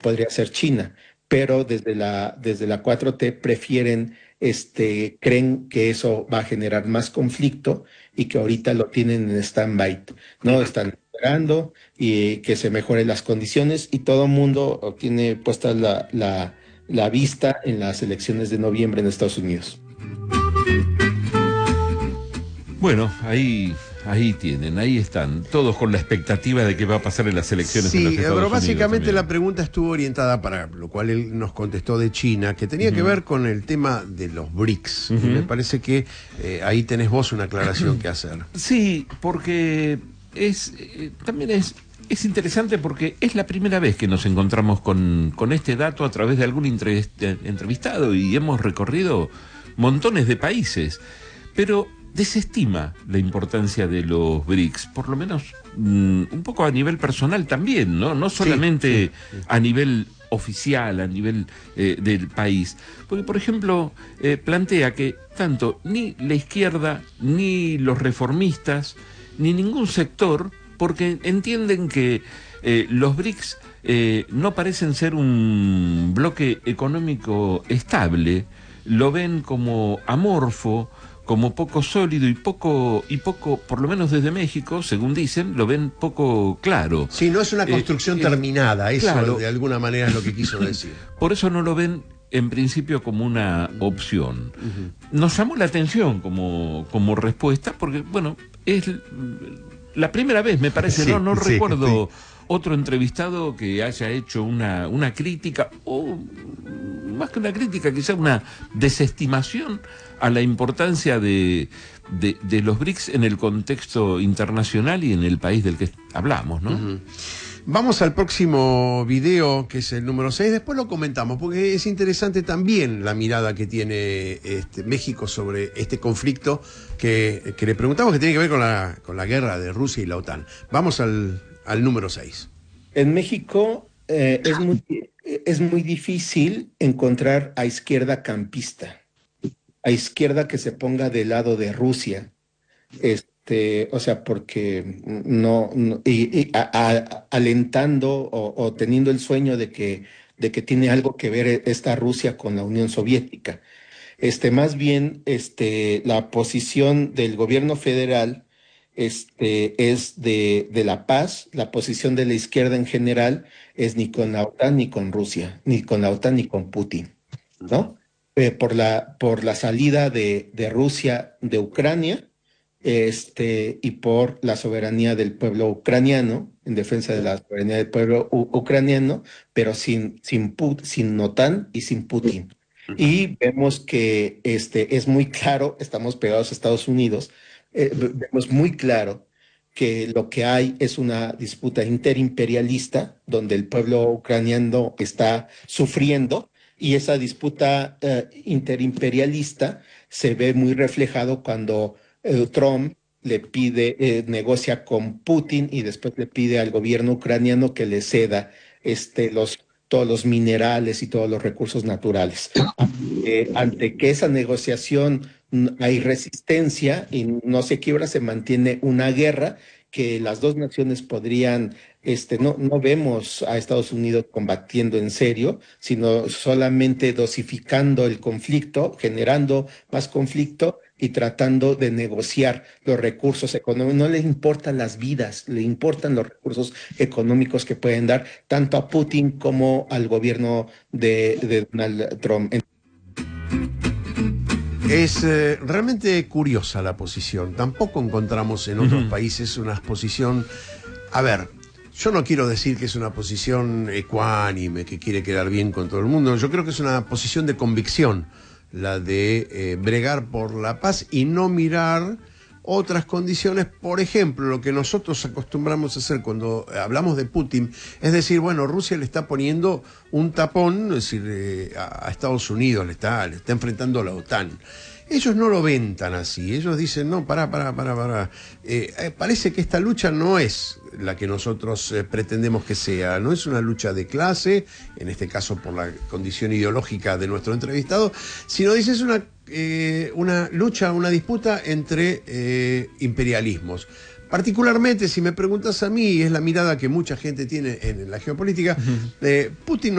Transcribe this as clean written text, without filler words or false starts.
podría ser China, pero desde la 4T prefieren, creen que eso va a generar más conflicto y que ahorita lo tienen en stand-by, ¿no? Están esperando y que se mejoren las condiciones y todo el mundo tiene puesta la vista en las elecciones de noviembre en Estados Unidos. Bueno, ahí tienen, ahí están, todos con la expectativa de qué va a pasar en las elecciones en los Sí, Estados pero Unidos básicamente también. la pregunta estuvo orientada para lo cual él nos contestó de China, que tenía que ver con el tema de los BRICS. Y me parece que ahí tenés vos una aclaración que hacer. Sí, porque también es interesante porque es la primera vez que nos encontramos con este dato a través de algún entrevistado y hemos recorrido montones de países, pero desestima la importancia de los BRICS, por lo menos un poco a nivel personal también, ¿no? No solamente a nivel oficial, a nivel del país. Porque, por ejemplo, plantea que tanto ni la izquierda, ni los reformistas, ni ningún sector, porque entienden que los BRICS no parecen ser un bloque económico estable, lo ven como amorfo, como poco sólido y poco, por lo menos desde México, según dicen, lo ven poco claro. Sí, no es una construcción terminada, eso claro, de alguna manera es lo que quiso decir. Por eso no lo ven en principio como una opción. Nos llamó la atención como respuesta, porque, bueno, es la primera vez, me parece, Sí, no sí, recuerdo otro entrevistado que haya hecho una crítica, o más que una crítica, quizá una desestimación a la importancia de los BRICS en el contexto internacional y en el país del que hablamos, ¿no? Vamos al próximo video, que es el número 6, después lo comentamos, porque es interesante también la mirada que tiene México sobre este conflicto que le preguntamos, que tiene que ver con la guerra de Rusia y la OTAN. Vamos al número 6. En México es muy difícil encontrar a izquierda campista, a izquierda que se ponga del lado de Rusia, o sea, porque alentando o teniendo el sueño de que tiene algo que ver esta Rusia con la Unión Soviética. Más bien, la posición del gobierno federal, es de la paz. La posición de la izquierda en general es ni con la OTAN ni con Rusia, ni con la OTAN ni con Putin, ¿no? Por la salida de Rusia de Ucrania, y por la soberanía del pueblo ucraniano, en defensa de la soberanía del pueblo ucraniano, pero sin OTAN y sin Putin. Y vemos que es muy claro, estamos pegados a Estados Unidos, vemos muy claro que lo que hay es una disputa interimperialista donde el pueblo ucraniano está sufriendo, y esa disputa interimperialista se ve muy reflejado cuando Trump le pide, negocia con Putin y después le pide al gobierno ucraniano que le ceda todos los minerales y todos los recursos naturales. Ante que esa negociación hay resistencia y no se quiebra, se mantiene una guerra que las dos naciones podrían, no vemos a Estados Unidos combatiendo en serio, sino solamente dosificando el conflicto, generando más conflicto y tratando de negociar los recursos económicos. No le importan las vidas, le importan los recursos económicos que pueden dar tanto a Putin como al gobierno de Donald Trump. Es realmente curiosa la posición. Tampoco encontramos en otros países una posición... A ver, yo no quiero decir que es una posición ecuánime, que quiere quedar bien con todo el mundo. Yo creo que es una posición de convicción, la de bregar por la paz y no mirar otras condiciones. Por ejemplo, lo que nosotros acostumbramos a hacer cuando hablamos de Putin, es decir, bueno, Rusia le está poniendo un tapón, es decir, a Estados Unidos le está enfrentando a la OTAN. Ellos no lo ven tan así. Ellos dicen, no, pará. Parece que esta lucha no es la que nosotros pretendemos que sea. No es una lucha de clase, en este caso por la condición ideológica de nuestro entrevistado, sino dice es una lucha, una disputa entre imperialismos. Particularmente, si me preguntas a mí, es la mirada que mucha gente tiene en la geopolítica, Putin